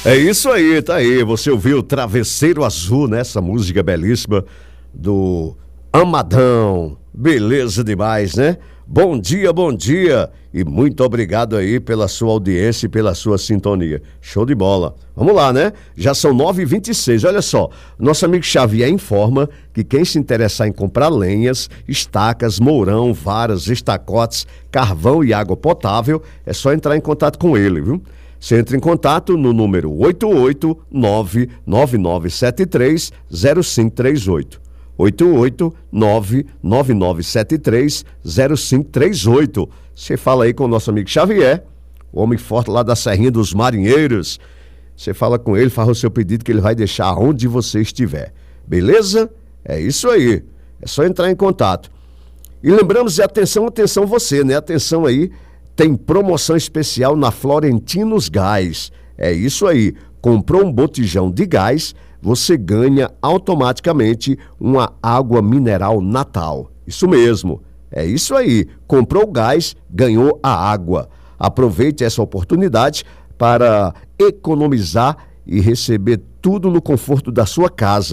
É isso aí, tá aí. Você ouviu Travesseiro Azul, né? Essa música belíssima do Amadão. Beleza demais, né? Bom dia e muito obrigado aí pela sua audiência e pela sua sintonia. Show de bola. Vamos lá, né? Já são 9h26. Olha só, nosso amigo Xavier informa que quem se interessar em comprar lenhas, estacas, mourão, varas, estacotes, carvão e água potável, é só entrar em contato com ele, viu? Você entra em contato no número 889-9973-0538. 889-9973-0538. Você fala aí com o nosso amigo Xavier, o homem forte lá da Serrinha dos Marinheiros. Você fala com ele, faz o seu pedido que ele vai deixar onde você estiver. Beleza? É isso aí. É só entrar em contato. E lembramos, atenção você, né? Atenção aí, tem promoção especial na Florentinos Gás. É isso aí. Comprou um botijão de gás, você ganha automaticamente uma água mineral Natal. Isso mesmo, é isso aí. Comprou o gás, ganhou a água. Aproveite essa oportunidade para economizar e receber tudo no conforto da sua casa.